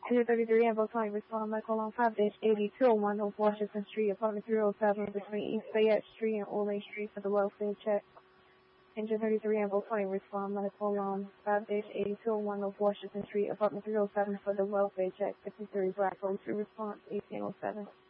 Engine 33 and Volkswagen respond Michael on 5-8201 North Washington Street, apartment 307 between East Fayette Street and Old Lake Street for the welfare check. Engine 33 and Volkswagen respond Michael on 5-8201 North Washington Street, apartment 307 for the welfare check. 53 Black Rose response 1807.